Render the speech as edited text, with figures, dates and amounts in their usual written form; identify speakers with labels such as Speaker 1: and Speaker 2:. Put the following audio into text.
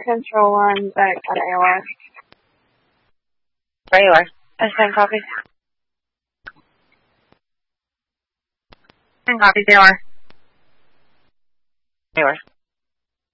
Speaker 1: Control 1 back at AOR.
Speaker 2: Where you are. I send copies. Send copies, AOR. Where you are.